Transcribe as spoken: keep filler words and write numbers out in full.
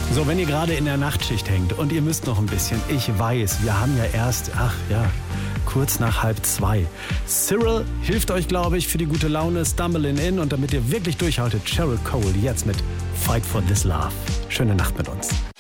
So, wenn ihr gerade in der Nachtschicht hängt und ihr müsst noch ein bisschen, ich weiß, wir haben ja erst, ach ja, kurz nach halb zwei. Cyril hilft euch, glaube ich, für die gute Laune, Stumbling In, und damit ihr wirklich durchhaltet, Cheryl Cole jetzt mit Fight for This Love. Schöne Nacht mit uns.